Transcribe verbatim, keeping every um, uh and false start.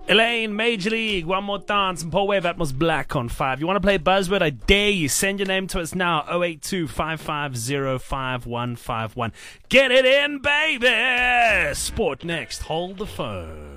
Elaine, Major League, One More Dance, and Paul Wave Atmos Black on five. You want to play Buzzword? I dare you. Send your name to us now. oh eight two, five five zero, five one five one. Get it in, baby! Sport next. Hold the phone.